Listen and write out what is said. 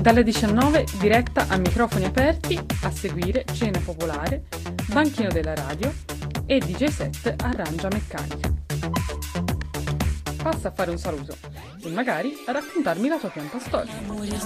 Dalle 19 diretta a microfoni aperti, a seguire cena popolare, banchino della radio e DJ set arrangia meccanica. Passa a fare un saluto e magari a raccontarmi la tua pianta storica.